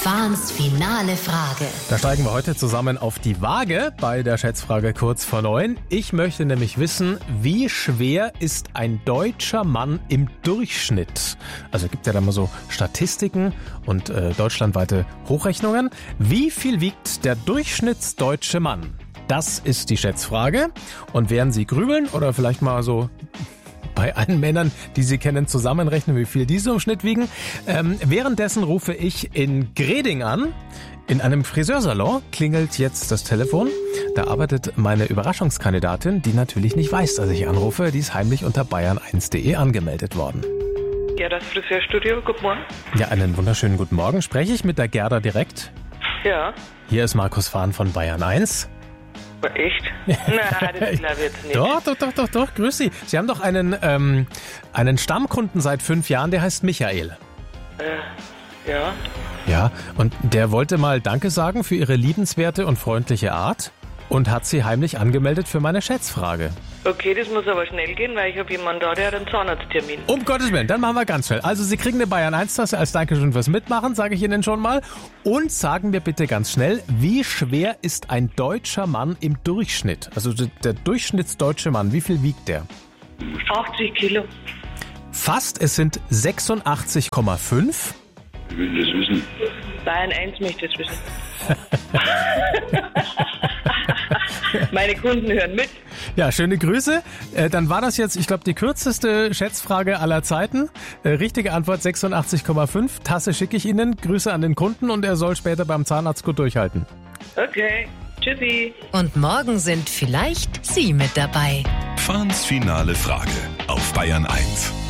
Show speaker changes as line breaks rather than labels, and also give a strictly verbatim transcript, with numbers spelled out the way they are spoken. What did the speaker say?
Fahns finale Frage.
Da steigen wir heute zusammen auf die Waage bei der Schätzfrage kurz vor neun. Ich möchte nämlich wissen, wie schwer ist ein deutscher Mann im Durchschnitt? Also es gibt ja da mal so Statistiken und äh, deutschlandweite Hochrechnungen. Wie viel wiegt der durchschnittsdeutsche Mann? Das ist die Schätzfrage. Und während Sie grübeln oder vielleicht mal so bei allen Männern, die Sie kennen, zusammenrechnen, wie viel diese im Schnitt wiegen. Ähm, währenddessen rufe ich in Greding an. In einem Friseursalon klingelt jetzt das Telefon. Da arbeitet meine Überraschungskandidatin, die natürlich nicht weiß, dass ich anrufe. Die ist heimlich unter bayern eins punkt de angemeldet worden.
Ja, das Friseurstudio. Guten Morgen.
Ja, einen wunderschönen guten Morgen. Spreche ich mit der Gerda direkt?
Ja.
Hier ist Markus Fahn von Bayern eins.
Echt? Nein, das glaube ich jetzt nicht.
Doch, doch, doch, doch, doch, grüß Sie. Sie haben doch einen, ähm, einen Stammkunden seit fünf Jahren, der heißt Michael.
Äh, ja.
Ja, und der wollte mal Danke sagen für Ihre liebenswerte und freundliche Art und hat Sie heimlich angemeldet für meine Schätzfrage.
Okay, das muss aber schnell gehen, weil ich habe jemanden da, der hat einen Zahnarzttermin.
Um Gottes Willen, dann machen wir ganz schnell. Also Sie kriegen eine Bayern eins Tasse als Dankeschön fürs Mitmachen, sage ich Ihnen schon mal. Und sagen mir bitte ganz schnell, wie schwer ist ein deutscher Mann im Durchschnitt? Also der durchschnittsdeutsche Mann, wie viel wiegt der?
achtzig Kilo.
Fast, es sind sechsundachtzig Komma fünf.
Ich will das wissen.
Bayern eins möchte das wissen. Meine Kunden hören mit.
Ja, schöne Grüße. Äh, dann war das jetzt, ich glaube, die kürzeste Schätzfrage aller Zeiten. Äh, richtige Antwort sechsundachtzig Komma fünf. Tasse schicke ich Ihnen. Grüße an den Kunden und er soll später beim Zahnarzt gut durchhalten.
Okay, tschüssi.
Und morgen sind vielleicht Sie mit dabei.
Fahns finale Frage auf Bayern eins.